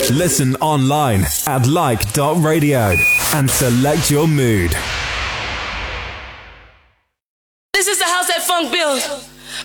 Listen online at like.radio and select your mood. This is the house that funk built.